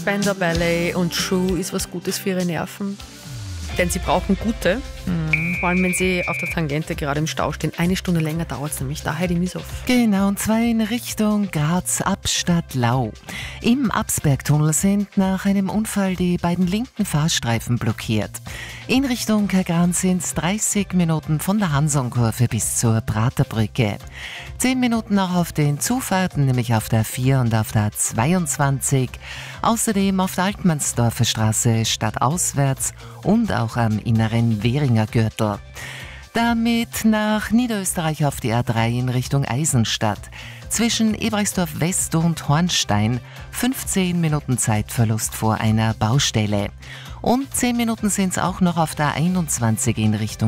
Spandau Ballet und True ist was Gutes für ihre Nerven. Denn sie brauchen gute, vor allem wenn sie auf der Tangente gerade im Stau stehen. 1 Stunde länger dauert es nämlich, daher die Misoff. Genau, und zwar in Richtung Graz-Abstadt-Lau. Im Absbergtunnel sind nach einem Unfall die beiden linken Fahrstreifen blockiert. In Richtung Kagran sind es 30 Minuten von der Hansonkurve bis zur Praterbrücke. 10 Minuten auch auf den Zufahrten, nämlich auf der 4 und auf der 22. Außerdem auf der Altmannsdorfer Straße stadtauswärts und auch am inneren Währinger Gürtel. Damit nach Niederösterreich auf die A3 in Richtung Eisenstadt. Zwischen Eberechtsdorf West und Hornstein 15 Minuten Zeitverlust vor einer Baustelle. Und 10 Minuten sind es auch noch auf der 21 in Richtung